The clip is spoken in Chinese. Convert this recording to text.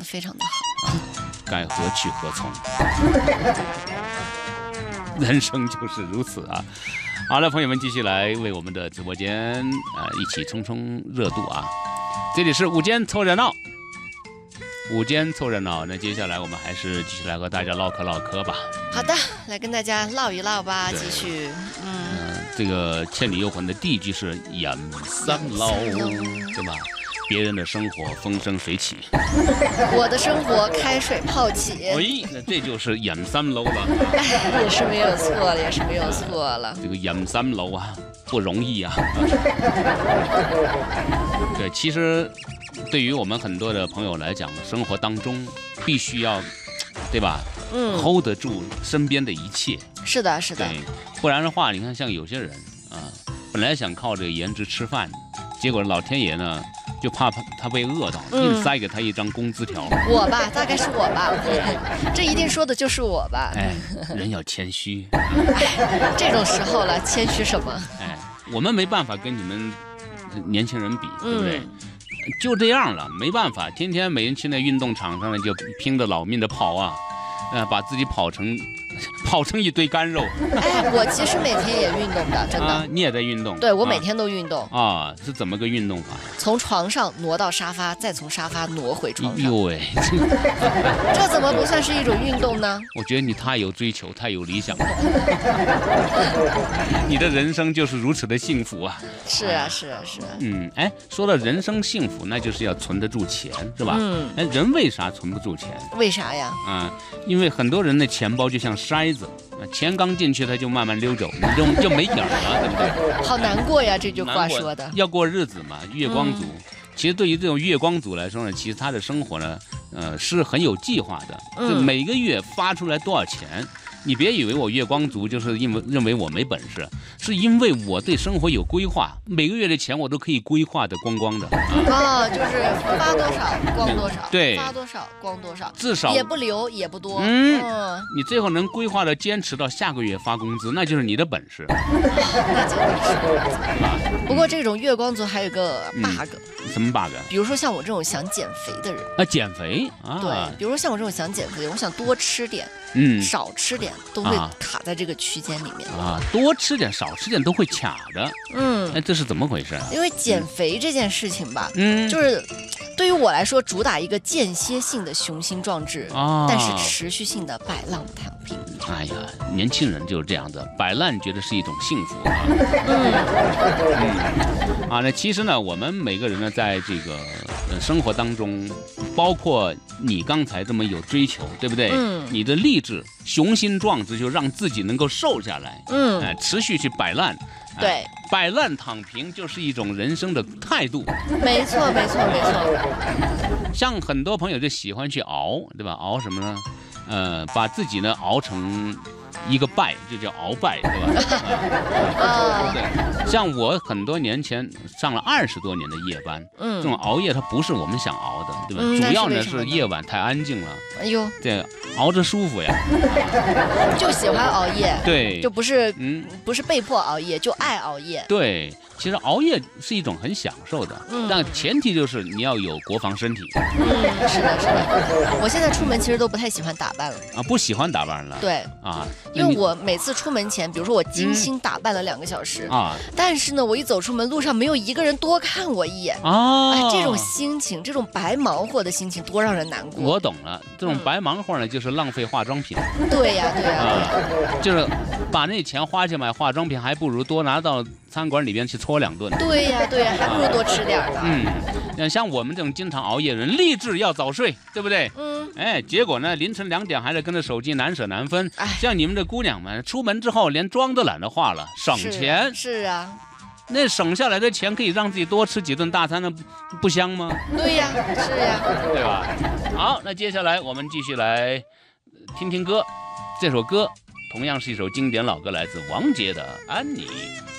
得非常的好。 该何去何从？人生就是如此啊！好了，朋友们，继续来为我们的直播间一起冲冲热度啊！这里是午间凑热闹，午间凑热闹。那接下来我们还是继续来和大家唠嗑吧。 好的，来跟大家唠一唠吧，继续。 这个《倩女幽魂》的第一句是“饮三捞”，对吧？别人的生活风生水起， 我的生活开水泡起。 哎，那这就是饮三捞了。 哎，也是没有错了，也是没有错了。 这个饮三捞啊，不容易啊。对，其实对于我们很多的朋友来讲，生活当中必须要，对吧？hold 得住身边的一切。 是的，是的。 对，不然的话，你看像有些人啊，本来想靠这个颜值吃饭，结果老天爷呢就怕他被饿到，硬塞给他一张工资条。 我吧，大概是我吧，这一定说的就是我吧。 哎，人要谦虚。 哎，这种时候了，谦虚什么？ 哎，我们没办法跟你们年轻人比，对不对？就这样了，没办法，天天每人去那运动场上呢，就拼着老命的跑啊，把自己跑成一堆干肉。 哎，我其实每天也运动的，真的。 你也在运动？ 对，我每天都运动。 是怎么个运动法？ 从床上挪到沙发，再从沙发挪回床上。 哟喂， 这怎么不算是一种运动呢？ 我觉得你太有追求，太有理想了。你的人生就是如此的幸福啊！ 是啊，是啊，是啊。 哎，说到人生幸福，那就是要存得住钱，是吧？哎，人为啥存不住钱？ 为啥呀？ 因为很多人的钱包就像筛子，钱刚进去，他就慢慢溜走，你就没影了，对不对？ 好难过呀，这句话说的。 要过日子嘛，月光族。其实对于这种月光族来说呢，其实他的生活呢，是很有计划的，就每个月发出来多少钱。你别以为我月光族就是因为认为我没本事，是因为我对生活有规划，每个月的钱我都可以规划的光光的。 就是发多少光多少， 对， 发多少光多少， 至少也不留也不多。 你最后能规划的坚持到下个月发工资，那就是你的本事。 那简直是。不过这种月光族还有个 bug。 什么 bug？ 比如说像我这种想减肥的人减肥对，比如说像我这种想减肥的人，我想多吃点，少吃点，都会卡在这个区间里面多吃点少吃点都会卡着。这是怎么回事？ 因为减肥这件事情吧，就是对于我来说，主打一个间歇性的雄心壮志，但是持续性的摆烂躺平。 哎呀，年轻人就是这样的，摆烂觉得是一种幸福那其实呢，我们每个人呢，在这个生活当中，包括你刚才这么有追求，对不对？你的励志、雄心壮志，就让自己能够瘦下来。持续去摆烂。 对， 摆烂躺平就是一种人生的态度。 没错，没错，没错。 像很多朋友就喜欢去熬，对吧？熬什么呢？把自己呢熬成一个败，就叫熬败，对吧？对，像我很多年前上了20多年的夜班，这种熬夜它不是我们想熬的，对吧？主要呢是夜晚太安静了。哎呦，对，熬着舒服呀。 就喜欢熬夜， 对， 就不是被迫熬夜，就爱熬夜。 对，其实熬夜是一种很享受的，但前提就是你要有国防身体。 是的，是的。我现在出门其实都不太喜欢打扮了不喜欢打扮了。 对因为我每次出门前，比如说我精心打扮了2个小时但是呢，我一走出门，路上没有一个人多看我一眼这种心情，这种白忙活的心情多让人难过。 我懂了，这种白忙活呢，就是浪费化妆品。 对呀，对呀， 就是把那钱花去买化妆品，还不如多拿到餐馆里边去搓2顿。 对呀，对呀，还不如多吃点呢。 像我们这种经常熬夜的人，立志要早睡，对不对？结果呢，凌晨2点还得跟着手机难舍难分。像你们这姑娘们，出门之后连妆都懒得化了，省钱。 是啊。 那省下来的钱可以让自己多吃几顿大餐，那不香吗？ 对呀，是呀， 对吧？好，那接下来我们继续来听听歌。这首歌同样是一首经典老歌，来自王杰的《安妮》。